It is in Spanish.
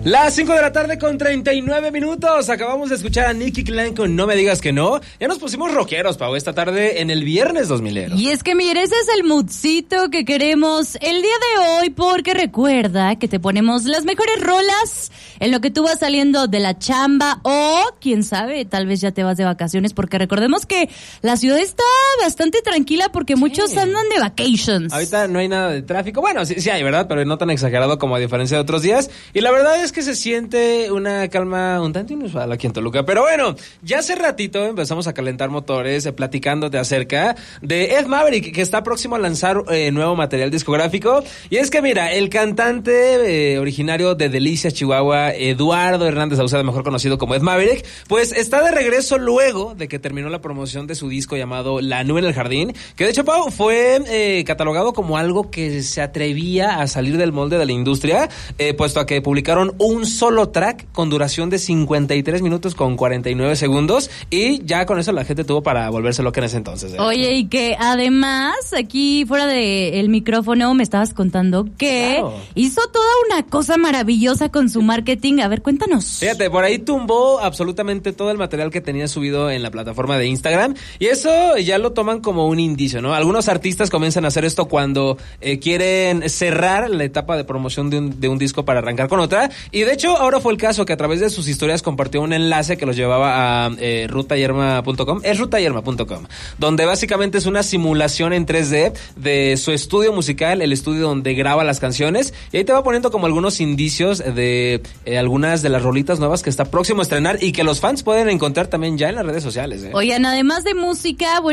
Las 5 de la tarde con 39 minutos. Acabamos de escuchar a Nicki Clan con No Me Digas Que No. Ya nos pusimos rockeros, Pau, esta tarde en el Viernes 2000ero. Y es que mire, ese es el moodcito que queremos el día de hoy, porque recuerda que te ponemos las mejores rolas en lo que tú vas saliendo de la chamba o, quién sabe, tal vez ya te vas de vacaciones, porque recordemos que la ciudad está bastante tranquila porque muchos andan de vacations. Ahorita no hay nada de tráfico. Bueno, sí hay, ¿verdad? Pero no tan exagerado como a diferencia de otros días. Y la verdad es que se siente una calma un tanto inusual aquí en Toluca. Pero bueno, ya hace ratito empezamos a calentar motores platicándote acerca de Ed Maverick, que está próximo a lanzar nuevo material discográfico. Y es que mira, el cantante originario de Delicias, Chihuahua, Eduardo Hernández Sauceda, mejor conocido como Ed Maverick, pues está de regreso luego de que terminó la promoción de su disco llamado La Nube en el Jardín, que de hecho, Pau, fue catalogado como algo que se atrevía a salir del molde de la industria, puesto a que publicaron un solo track con duración de 53 minutos con 49 segundos y ya con eso la gente tuvo para volverse loca en ese entonces. Oye, y que además aquí fuera del micrófono me estabas contando que hizo toda una cosa maravillosa con su marketing. A ver, cuéntanos. Fíjate, por ahí tumbó absolutamente todo el material que tenía subido en la plataforma de Instagram y eso ya lo toman como un indicio, ¿no? Algunos artistas comienzan a hacer esto cuando quieren cerrar la etapa de promoción de un disco para arrancar con otra. Y de hecho, ahora fue el caso que a través de sus historias compartió un enlace que los llevaba a rutayerma.com. Es rutayerma.com, donde básicamente es una simulación en 3D de su estudio musical, el estudio donde graba las canciones. Y ahí te va poniendo como algunos indicios de algunas de las rolitas nuevas que está próximo a estrenar y que los fans pueden encontrar también ya en las redes sociales. Oigan, además de música,